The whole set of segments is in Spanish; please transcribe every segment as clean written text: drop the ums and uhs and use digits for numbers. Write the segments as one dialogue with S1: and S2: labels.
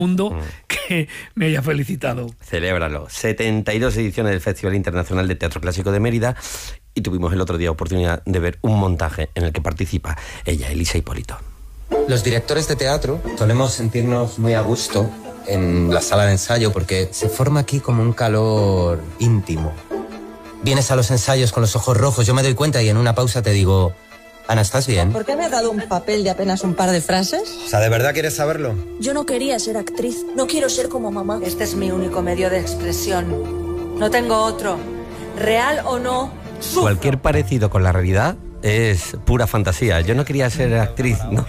S1: mundo que me haya felicitado.
S2: Celébralo. 72 ediciones del Festival Internacional de Teatro Clásico de Mérida, y tuvimos el otro día oportunidad de ver un montaje en el que participa ella, Elisa Hipólito.
S3: Los directores de teatro solemos sentirnos muy a gusto en la sala de ensayo porque se forma aquí como un calor íntimo. Vienes a los ensayos con los ojos rojos, yo me doy cuenta y en una pausa te digo: Ana, ¿estás bien?
S4: ¿Por qué me has dado un papel de apenas un par de frases?
S3: O sea, ¿de verdad quieres saberlo?
S5: Yo no quería ser actriz, no quiero ser como mamá.
S4: Este es mi único medio de expresión. No tengo otro. Real o no, sufro.
S2: Cualquier parecido con la realidad es pura fantasía. Yo no quería ser actriz, ¿no?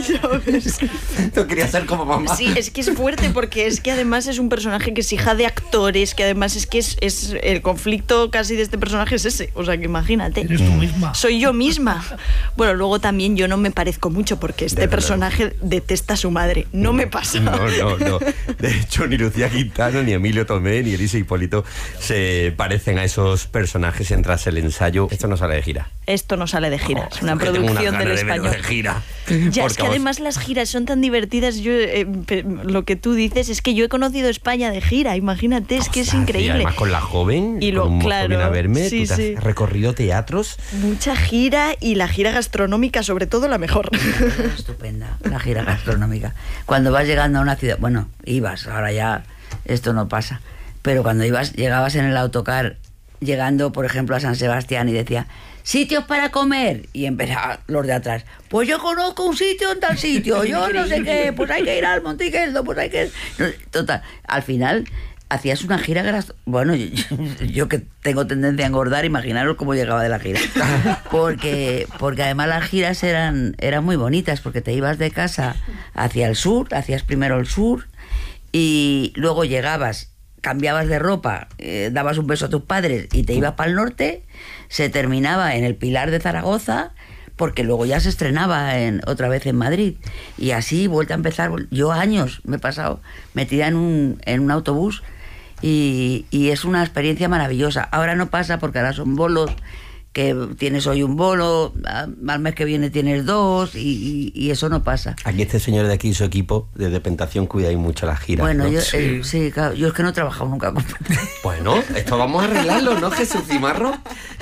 S2: No quería ser como mamá.
S6: Sí, es que es fuerte porque es que además es un personaje que es hija de actores, que además es que es el conflicto casi de este personaje es ese. O sea, que imagínate.
S1: Eres tú misma.
S6: Soy yo misma. Bueno, luego también yo no me parezco mucho porque este personaje detesta a su madre. No me pasa.
S2: No. De hecho, ni Lucía Quintana, ni Emilio Tomé, ni Elisa Hipólito se parecen a esos personajes tras el ensayo. Esto no sale de gira.
S6: Esto no sale de gira, es una
S2: Tengo
S6: producción
S2: unas
S6: del
S2: ganas de verlo
S6: Español.
S2: de gira.
S6: Ya, es que además las giras son tan divertidas. Yo lo que tú dices es que yo he conocido España de gira, imagínate, es que es increíble.
S2: Y además con la joven,
S6: y
S2: con un mozo
S6: claro,
S2: viene a verme,
S6: sí,
S2: tú te has recorrido teatros.
S6: Mucha gira, y la gira gastronómica sobre todo la mejor.
S7: Estupenda, la gira gastronómica. Cuando vas llegando a una ciudad, bueno, ibas, ahora ya esto no pasa, pero cuando llegabas en el autocar, llegando por ejemplo a San Sebastián y decía: sitios para comer, y empezaban los de atrás: pues yo conozco un sitio en tal sitio, yo no sé qué, pues hay que ir al Monticello, pues hay que... Total, al final hacías una gira bueno, yo que tengo tendencia a engordar, imaginaros cómo llegaba de la gira. Porque además las giras eran muy bonitas, porque te ibas de casa hacia el sur, hacías primero el sur, y luego llegabas, cambiabas de ropa, dabas un beso a tus padres y te ibas para el norte, se terminaba en el Pilar de Zaragoza, porque luego ya se estrenaba otra vez en Madrid, y así vuelta a empezar. Yo años me he pasado metida en un autobús, y es una experiencia maravillosa. Ahora no pasa porque ahora son bolos, que tienes hoy un bolo, al mes que viene tienes dos, y eso no pasa.
S2: Aquí este señor de aquí y su equipo de Pentación cuidáis mucho las giras,
S7: bueno,
S2: ¿no?
S7: Sí, claro, yo es que no he trabajado nunca con...
S2: Bueno, esto vamos a arreglarlo, ¿no, Jesús Cimarro?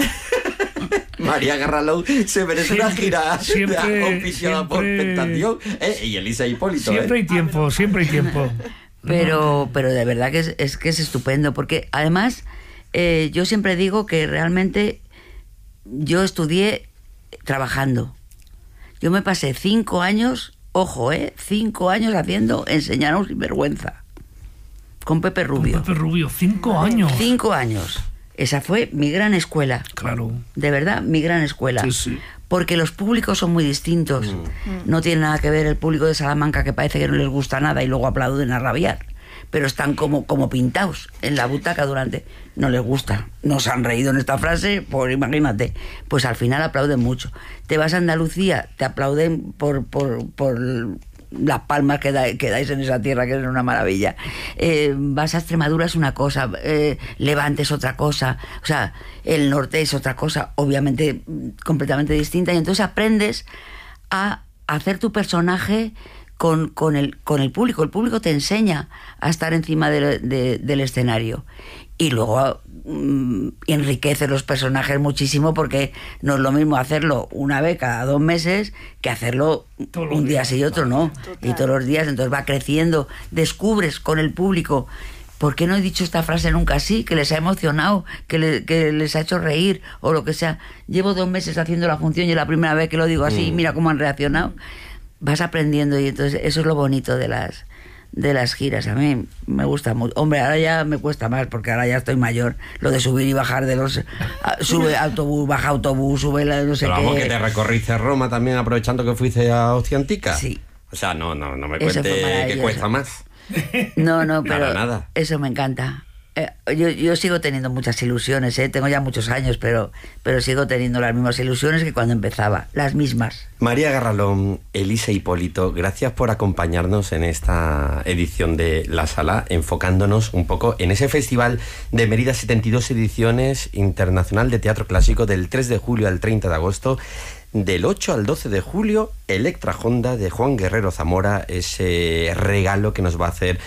S2: María Garralou se merece una gira auspiciada por Pentación, y Elisa Hipólito.
S1: Siempre hay tiempo, siempre hay tiempo.
S7: Pero de verdad que es estupendo, porque además yo siempre digo que realmente yo estudié trabajando. Yo me pasé 5 años, ojo, 5 años haciendo Enseñaros sin vergüenza, con Pepe Rubio.
S1: Con Pepe Rubio, 5 años.
S7: 5 años. Esa fue mi gran escuela.
S1: Claro.
S7: De verdad, mi gran escuela.
S1: Sí, sí.
S7: Porque los públicos son muy distintos. No tiene nada que ver el público de Salamanca, que parece que no les gusta nada y luego aplauden a rabiar, pero están como pintados en la butaca durante... No les gusta. No se han reído en esta frase, pues imagínate. Pues al final aplauden mucho. Te vas a Andalucía, te aplauden por las palmas que dais en esa tierra, que es una maravilla. Vas a Extremadura, es una cosa, Levante es otra cosa, o sea, el norte es otra cosa, obviamente completamente distinta, y entonces aprendes a hacer tu personaje con el público. El público te enseña a estar encima del escenario, y luego enriquece los personajes muchísimo, porque no es lo mismo hacerlo una vez cada 2 meses que hacerlo un día sí y otro no. Total. Y todos los días, entonces va creciendo, descubres con el público. ¿Por qué no he dicho esta frase nunca así? Que les ha emocionado, que les ha hecho reír, o lo que sea. Llevo 2 meses haciendo la función y es la primera vez que lo digo así, mira cómo han reaccionado. Vas aprendiendo, y entonces eso es lo bonito de las giras. A mí me gusta mucho. Hombre, ahora ya me cuesta más, porque ahora ya estoy mayor. Lo de subir y bajar de los... Sube autobús, baja autobús, sube no sé qué...
S2: Pero vamos, que te recorriste Roma también, aprovechando que fuiste a Hostia Antica.
S7: Sí.
S2: O sea, no me cuente que cuesta más.
S7: No, pero
S2: nada.
S7: Eso me encanta. Yo sigo teniendo muchas ilusiones, tengo ya muchos años, pero sigo teniendo las mismas ilusiones que cuando empezaba, las mismas.
S2: María Garralón, Elisa Hipólito, gracias por acompañarnos en esta edición de La Sala, enfocándonos un poco en ese festival de Mérida, 72 ediciones internacional de teatro clásico, del 3 de julio al 30 de agosto, del 8 al 12 de julio, Electra Honda de Juan Guerrero Zamora, ese regalo que nos va a hacer